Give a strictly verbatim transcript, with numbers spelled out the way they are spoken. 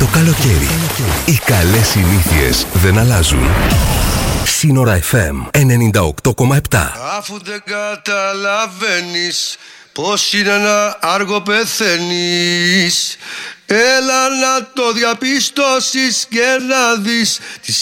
καλοκαίρι. Οι καλές συνήθειες δεν αλλάζουν. Σύνορα εφ εμ ενενήντα οκτώ κόμμα επτά. Αφού δεν καταλαβαίνεις πως είναι να άργο πεθαίνεις, έλα να το διαπιστώσεις και να δεις τις